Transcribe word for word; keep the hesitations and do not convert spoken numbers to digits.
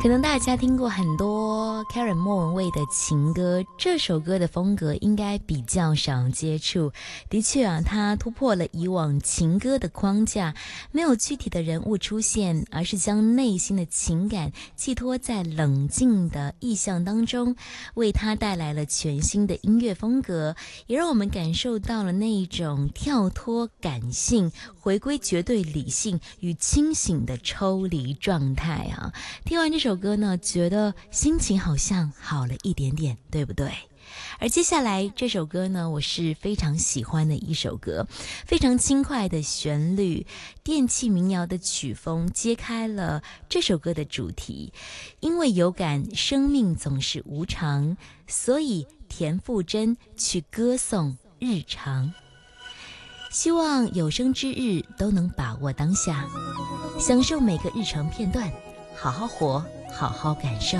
可能大家听过很多 Karen 莫文蔚的情歌，这首歌的风格应该比较少接触。的确啊，它突破了以往情歌的框架，没有具体的人物出现，而是将内心的情感寄托在冷静的意象当中，为它带来了全新的音乐风格，也让我们感受到了那一种跳脱感性，回归绝对理性与清醒的抽离状态啊。听完这首歌呢，觉得心情好像好了一点点，对不对？而接下来这首歌呢，我是非常喜欢的一首歌，非常轻快的旋律，电器民谣的曲风揭开了这首歌的主题。因为有感生命总是无常，所以田馥甄去歌颂日常。希望有生之日都能把握当下，享受每个日常片段，好好活，好好感受。